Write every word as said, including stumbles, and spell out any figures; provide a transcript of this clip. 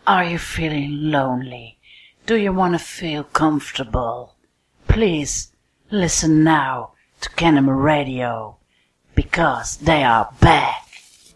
Are you feeling lonely? Do you want to feel comfortable? Please listen now to Canem Radio, because they are back.